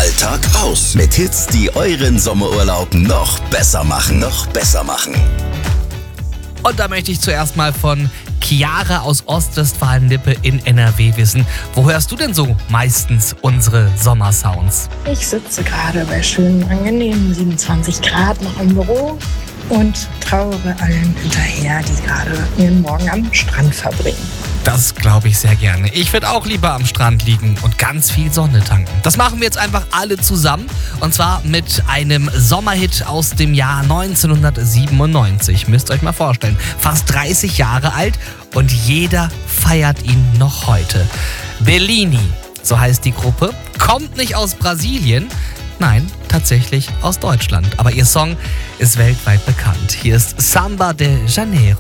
Alltag aus. Mit Hits, die euren Sommerurlaub noch besser machen. Und da möchte ich zuerst mal von Chiara aus Ostwestfalen-Lippe in NRW wissen. Wo hörst du denn so meistens unsere Sommersounds? Ich sitze gerade bei schönen, angenehmen 27 Grad noch im Büro und trauere allen hinterher, die gerade ihren Morgen am Strand verbringen. Das glaube ich sehr gerne. Ich würde auch lieber am Strand liegen und ganz viel Sonne tanken. Das machen wir jetzt einfach alle zusammen. Und zwar mit einem Sommerhit aus dem Jahr 1997. Müsst ihr euch mal vorstellen. Fast 30 Jahre alt und jeder feiert ihn noch heute. Bellini, so heißt die Gruppe, kommt nicht aus Brasilien. Nein, tatsächlich aus Deutschland. Aber ihr Song ist weltweit bekannt. Hier ist Samba de Janeiro.